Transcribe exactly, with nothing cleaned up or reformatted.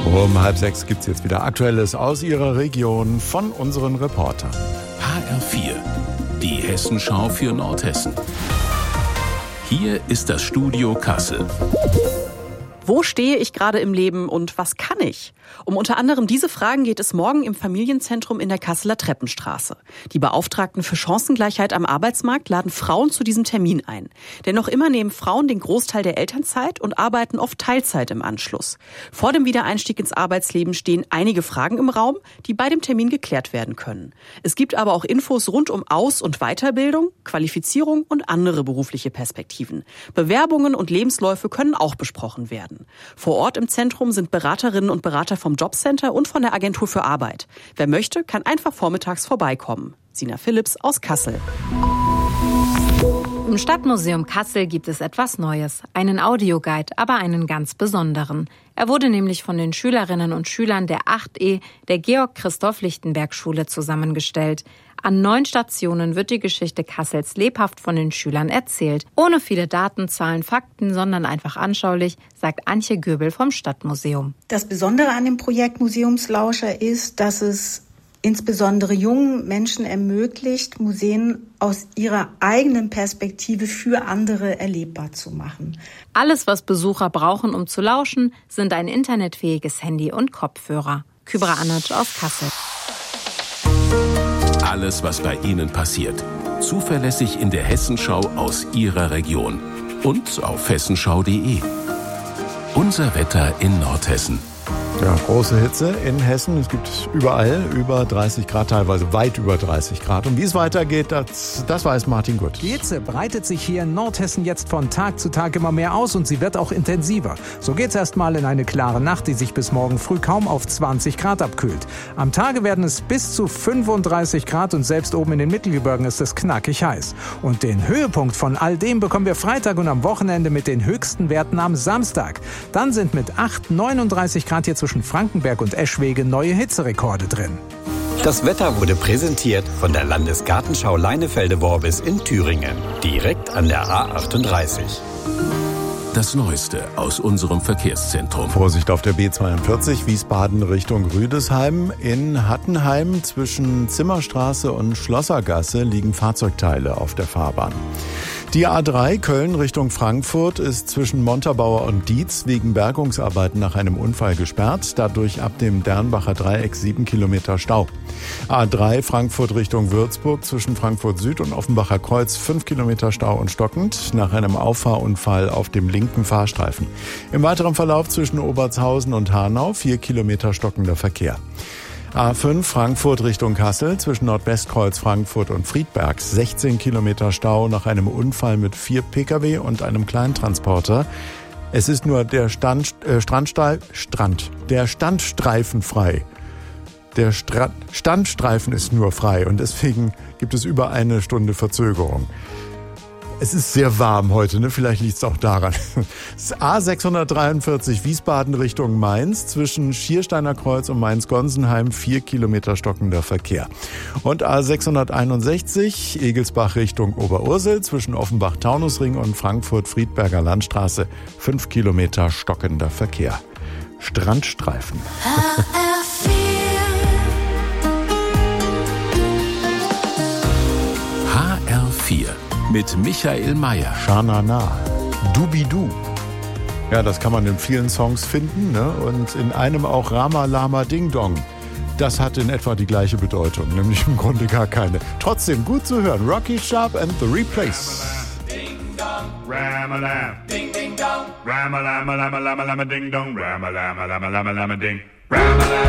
Um halb sechs gibt es jetzt wieder Aktuelles aus Ihrer Region von unseren Reportern. H R vier, die Hessenschau für Nordhessen. Hier ist das Studio Kassel. Wo stehe ich gerade im Leben und was kann ich? Um unter anderem diese Fragen geht es morgen im Familienzentrum in der Kasseler Treppenstraße. Die Beauftragten für Chancengleichheit am Arbeitsmarkt laden Frauen zu diesem Termin ein. Denn noch immer nehmen Frauen den Großteil der Elternzeit und arbeiten oft Teilzeit im Anschluss. Vor dem Wiedereinstieg ins Arbeitsleben stehen einige Fragen im Raum, die bei dem Termin geklärt werden können. Es gibt aber auch Infos rund um Aus- und Weiterbildung, Qualifizierung und andere berufliche Perspektiven. Bewerbungen und Lebensläufe können auch besprochen werden. Vor Ort im Zentrum sind Beraterinnen und Berater vom Jobcenter und von der Agentur für Arbeit. Wer möchte, kann einfach vormittags vorbeikommen. Sina Philipps aus Kassel. Im Stadtmuseum Kassel gibt es etwas Neues. Einen Audioguide, aber einen ganz besonderen. Er wurde nämlich von den Schülerinnen und Schülern der acht E der Georg-Christoph-Lichtenberg-Schule zusammengestellt. An neun Stationen wird die Geschichte Kassels lebhaft von den Schülern erzählt. Ohne viele Daten, Zahlen, Fakten, sondern einfach anschaulich, sagt Antje Göbel vom Stadtmuseum. Das Besondere an dem Projekt Museumslauscher ist, dass es insbesondere jungen Menschen ermöglicht, Museen aus ihrer eigenen Perspektive für andere erlebbar zu machen. Alles, was Besucher brauchen, um zu lauschen, sind ein internetfähiges Handy und Kopfhörer. Kübra Anac aus Kassel. Alles, was bei Ihnen passiert. Zuverlässig in der Hessenschau aus Ihrer Region. Und auf hessenschau punkt de. Unser Wetter in Nordhessen. Ja, große Hitze in Hessen. Es gibt überall über dreißig Grad, teilweise weit über dreißig Grad. Und wie es weitergeht, das, das weiß Martin Gut. Die Hitze breitet sich hier in Nordhessen jetzt von Tag zu Tag immer mehr aus und sie wird auch intensiver. So geht's erstmal in eine klare Nacht, die sich bis morgen früh kaum auf zwanzig Grad abkühlt. Am Tage werden es bis zu fünfunddreißig Grad und selbst oben in den Mittelgebirgen ist es knackig heiß. Und den Höhepunkt von all dem bekommen wir Freitag und am Wochenende mit den höchsten Werten am Samstag. Dann sind mit acht, neununddreißig Grad hier zwischen Frankenberg und Eschwege neue Hitzerekorde drin. Das Wetter wurde präsentiert von der Landesgartenschau Leinefelde-Worbis in Thüringen, direkt an der A achtunddreißig. Das Neueste aus unserem Verkehrszentrum. Vorsicht auf der B zweiundvierzig, Wiesbaden Richtung Rüdesheim. In Hattenheim zwischen Zimmerstraße und Schlossergasse liegen Fahrzeugteile auf der Fahrbahn. Die A drei Köln Richtung Frankfurt ist zwischen Montabaur und Dietz wegen Bergungsarbeiten nach einem Unfall gesperrt. Dadurch ab dem Dernbacher Dreieck sieben Kilometer Stau. A drei Frankfurt Richtung Würzburg zwischen Frankfurt Süd und Offenbacher Kreuz fünf Kilometer Stau und stockend nach einem Auffahrunfall auf dem linken Fahrstreifen. Im weiteren Verlauf zwischen Obertshausen und Hanau vier Kilometer stockender Verkehr. A fünf Frankfurt Richtung Kassel zwischen Nordwestkreuz Frankfurt und Friedberg sechzehn Kilometer Stau nach einem Unfall mit vier Pkw und einem Kleintransporter. Es ist nur der Stand, äh, Strandsteil, Strand, der Standstreifen frei. Der Stra- Standstreifen ist nur frei und deswegen gibt es über eine Stunde Verzögerung. Es ist sehr warm heute, ne? Vielleicht liegt es auch daran. A sechshundertdreiundvierzig Wiesbaden Richtung Mainz zwischen Schiersteiner Kreuz und Mainz-Gonsenheim vier Kilometer stockender Verkehr. Und A sechshunderteinundsechzig Egelsbach Richtung Oberursel zwischen Offenbach-Taunusring und Frankfurt-Friedberger Landstraße fünf Kilometer stockender Verkehr. Strandstreifen. H R vier. Mit Michael Mayer. Shanana, Dubidu. Ja, das kann man in vielen Songs finden, ne? Und in einem auch Rama Lama Ding Dong. Das hat in etwa die gleiche Bedeutung, nämlich im Grunde gar keine. Trotzdem gut zu hören. Rocky Sharp and the Replace. Ding dong, Rama-lam, ding ding dong, Rama-lama-lama-lama-lama ding dong, Rama-lama-lama-lama-lama ding, Rama-lama.